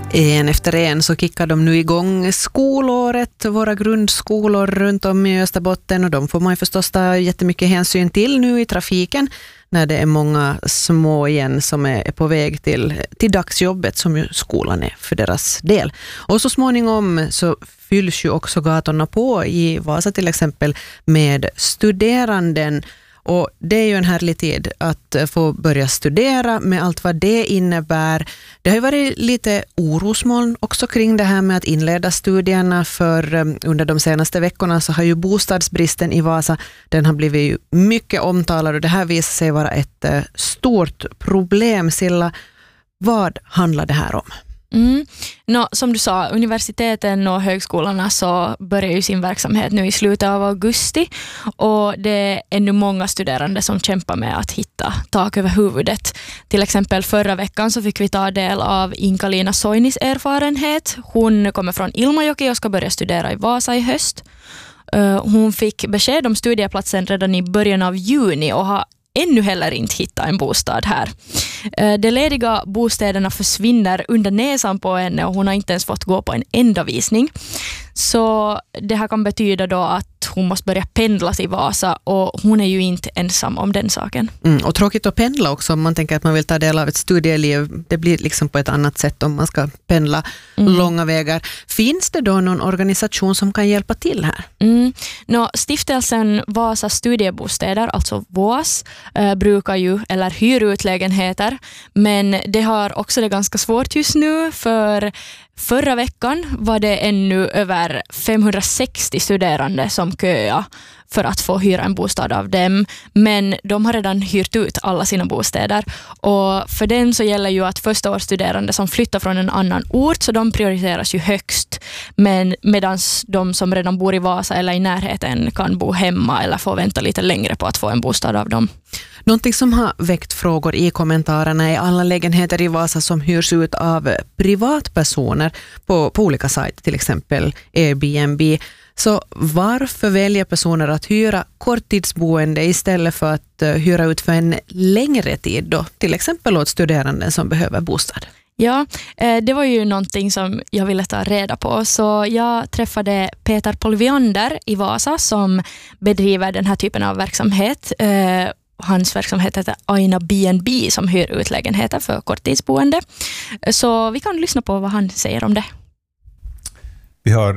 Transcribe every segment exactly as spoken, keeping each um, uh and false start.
En efter en så kickar de nu igång skolåret, våra grundskolor runt om i Österbotten, och de får man ju förstås ta jättemycket hänsyn till nu i trafiken när det är många små igen som är på väg till, till dagsjobbet som ju skolan är för deras del. Och så småningom så fylls ju också gatorna på i Vasa till exempel med studeranden. Och det är ju en härlig tid att få börja studera med allt vad det innebär. Det har ju varit lite orosmoln också kring det här med att inleda studierna, för under de senaste veckorna så har ju bostadsbristen i Vasa, den har blivit ju mycket omtalad, och det här visar sig vara ett stort problem. Silla, vad handlar det här om? Mm. No, som du sa, universiteten och högskolorna så börjar ju sin verksamhet nu i slutet av augusti, och det är ännu många studerande som kämpar med att hitta tak över huvudet. Till exempel förra veckan så fick vi ta del av Inka-Liina Soinis erfarenhet. Hon kommer från Ilmajoki och ska börja studera i Vasa i höst. Hon fick besked om studieplatsen redan i början av juni och har ännu heller inte hitta en bostad här. De lediga bostäderna försvinner under näsan på henne, och hon har inte ens fått gå på en enda visning. Så det här kan betyda då att hon måste börja pendla till Vasa, och hon är ju inte ensam om den saken. Mm, och tråkigt att pendla också om man tänker att man vill ta del av ett studieliv. Det blir liksom på ett annat sätt om man ska pendla mm. långa vägar. Finns det då någon organisation som kan hjälpa till här? Mm. No, stiftelsen Vasa studiebostäder, alltså V O A S, eh, brukar ju eller hyr ut lägenheter, men det har också det ganska svårt just nu, för förra veckan var det ännu över femhundrasextio studerande som köade för att få hyra en bostad av dem, men de har redan hyrt ut alla sina bostäder, och för den så gäller ju att första årsstuderande som flyttar från en annan ort, så de prioriteras ju högst, men medan de som redan bor i Vasa eller i närheten kan bo hemma eller få vänta lite längre på att få en bostad av dem. Någonting som har väckt frågor i kommentarerna är alla lägenheter i Vasa som hyrs ut av privatpersoner på, på olika sajter, till exempel Airbnb. Så varför väljer personer att hyra korttidsboende istället för att uh, hyra ut för en längre tid då, till exempel åt studerande som behöver bostad? Ja, det var ju någonting som jag ville ta reda på. Så jag träffade Peter Polviander i Vasa som bedriver den här typen av verksamhet. Hans verksamhet heter Aina B and B som hyr ut lägenheter för korttidsboende. Så vi kan lyssna på vad han säger om det. Vi har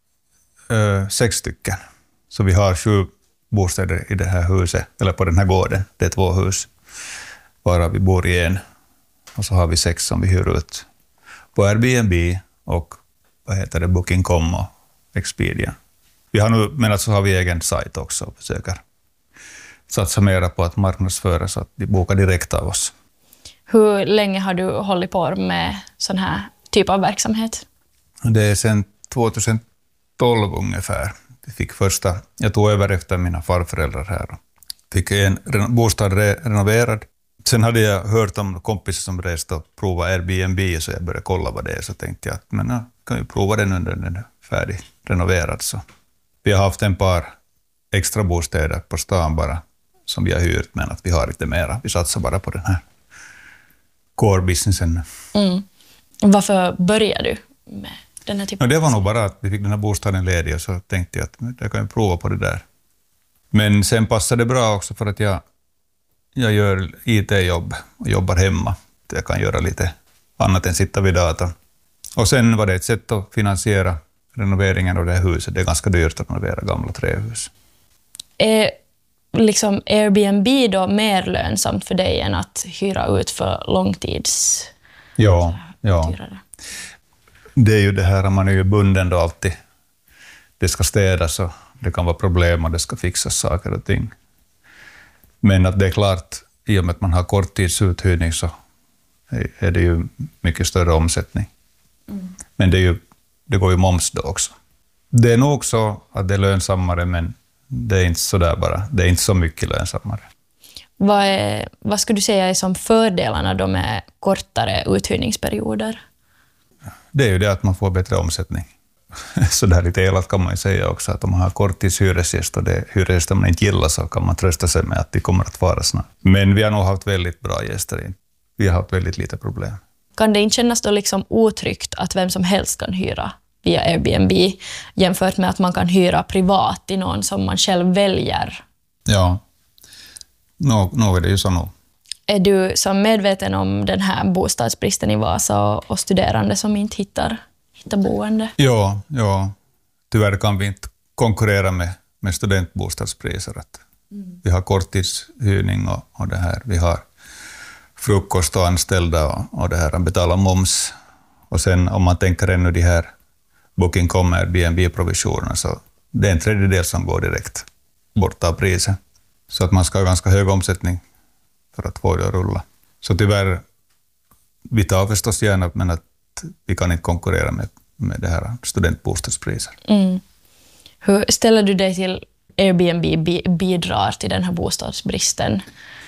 uh, sex stycken. Så vi har sju bostäder i det här huset, eller på den här gården. Det är två hus, bara vi bor i en. Och så har vi sex som vi hyr ut på Airbnb och vad heter det, booking punkt com och Expedia. Vi har nu, men så har vi egen sajt också och försöker satsa mera på att marknadsföra så att de bokar direkt av oss. Hur länge har du hållit på med sån här typ av verksamhet? Det är sedan tjugohundratolv ungefär. Vi fick första, jag tog över efter mina farföräldrar här och fick en bostad re- renoverad. Sen hade jag hört om kompisar som reste och provade Airbnb, så jag började kolla vad det är. Så tänkte jag att men, ja, kan ju prova den under den är färdig renoverad. Så vi har haft en par extra bostäder på stan bara som vi har hyrt, men att vi har lite mera. Vi satsar bara på den här core-businessen. Mm. Varför började du med den här typen? Ja, det var nog bara att vi fick den här bostaden ledig, och så tänkte jag att jag kan ju prova på det där. Men sen passade det bra också för att jag Jag gör I T-jobb och jobbar hemma. Jag kan göra lite annat än sitta vid datorn. Och sen var det ett sätt att finansiera renoveringen av det här huset. Det är ganska dyrt att renovera gamla trähus. Är liksom Airbnb då mer lönsamt för dig än att hyra ut för långtids? Ja, ja. Det är ju det här, man är ju bunden då alltid. Det ska städas och det kan vara problem och det ska fixas saker och ting. Men att det är klart, i och med att man har korttidsuthyrning så är det ju mycket större omsättning. Mm. Men det, är ju, det går ju moms då också. Det är nog så att det är lönsammare, men det är inte så där bara. Det är inte så mycket lönsammare. Vad, är, vad skulle du säga är som fördelarna då med kortare uthyrningsperioder? Det är ju det att man får bättre omsättning. Så där lite elakt kan man ju säga också att om man har korttidshyresgäst och det hyresgäster man inte gillar, så kan man trösta sig med att de kommer att vara snart. Men vi har nog haft väldigt bra gäster in. Vi har haft väldigt lite problem. kan det inte kännas då liksom otryggt att vem som helst kan hyra via Airbnb jämfört med att man kan hyra privat i någon som man själv väljer? Ja, nog no, no är det ju så nog. Är du som medveten om den här bostadsbristen i Vasa och studerande som inte hittar, hittar boende? Ja, ja, tyvärr kan vi inte konkurrera med, med studentbostadspriser. Att mm. Vi har korttidshyrning och, och det här. Vi har frukost och anställda och, och det här. Betalar moms. Och sen om man tänker ännu de här Booking dot com Airbnb-provisionerna så det är en tredjedel som går direkt bort av priset. Så att man ska ha ganska hög omsättning för att få det att rulla. Så tyvärr, vi tar förstås gärna, men att vi kan inte konkurrera med, med det här studentbostadspriser. Mm. Hur ställer du dig till Airbnb bidrar till den här bostadsbristen?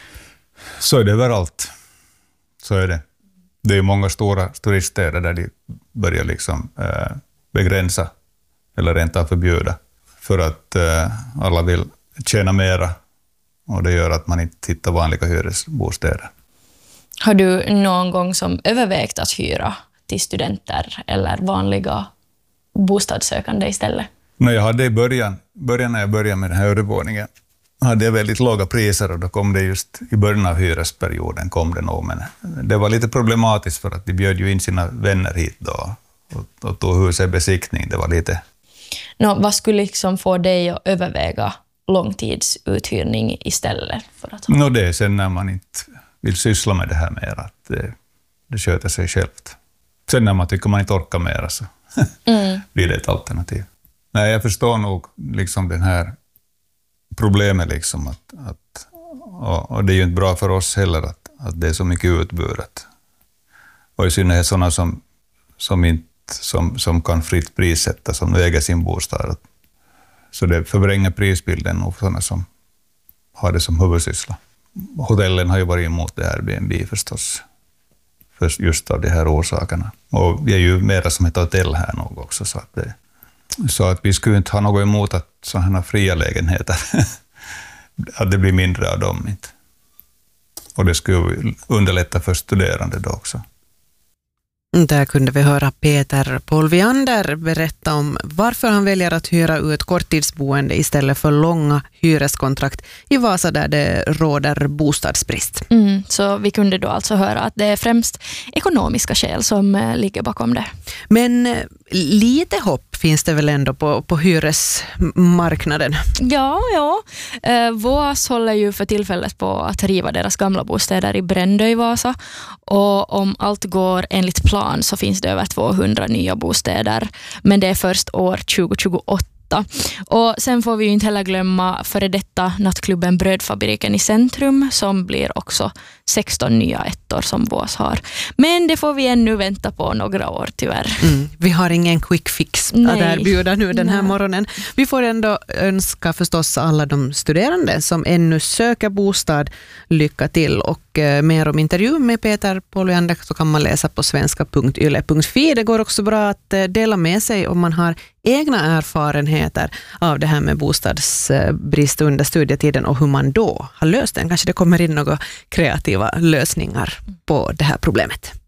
Så är det överallt. Så är det. Det är många stora turiststäder där de börjar liksom eh, begränsa eller rent av förbjuda för att eh, alla vill tjäna mera och det gör att man inte hittar vanliga hyresbostäder. Har du någon gång som övervägt att hyra till studenter eller vanliga bostadssökande istället? Nej, jag hade i början, början när jag började med den här övervåningen hade jag väldigt låga priser och då kom det just i början av hyresperioden kom det nog, men det var lite problematiskt för att de bjöd ju in sina vänner hit då och, och tog huset i besiktning. Det var lite... Nå, vad skulle liksom få dig att överväga långtidsuthyrning istället för att ha? Nå, det är sen när man inte vill syssla med det här mer, att det, det sköter sig självt. Sen när man tycker man inte orkar mer så mm. blir det ett alternativ. Nej, jag förstår nog liksom den här problemet liksom att, att och, och det är ju inte bra för oss heller att, att det är så mycket utbudet. Och i synnerhet sådana som, som, inte, som, som kan fritt prissätta, som äger sin bostad. Så det förvränger prisbilden och sådana som har det som huvudsyssla. Hotellen har ju varit emot det här Airbnb förstås, för just av de här orsakerna. Och vi är ju mera som ett hotell här nog också, så att det Så att vi skulle inte ha något emot att sådana fria lägenheter, att det blir mindre av dem. Inte. Och det skulle underlätta för studerande då också. Där kunde vi höra Peter Polviander berätta om varför han väljer att hyra ut korttidsboende istället för långa hyreskontrakt i Vasa där det råder bostadsbrist. Mm, så vi kunde då alltså höra att det är främst ekonomiska skäl som eh, ligger bakom det. Men eh, lite hopp finns det väl ändå på, på hyresmarknaden? Ja, ja. Eh, Vås håller ju för tillfället på att riva deras gamla bostäder i Brändö i Vasa. Och om allt går enligt plan så finns det över tvåhundra nya bostäder. Men det är först år tjugo tjugoåtta. Och sen får vi ju inte heller glömma före detta nattklubben Brödfabriken i centrum som blir också sexton nya ettor som Vås har. Men det får vi ännu vänta på några år tyvärr. Mm, vi har ingen quick fix att erbjuda nu den här Nej. morgonen. Vi får ändå önska förstås alla de studerande som ännu söker bostad lycka till, och eh, mer om intervju med Peter Polviander så kan man läsa på svenska punkt yle punkt fi. Det går också bra att eh, dela med sig om man har egna erfarenheter av det här med bostadsbrist under studietiden och hur man då har löst den. Kanske det kommer in några kreativa lösningar på det här problemet.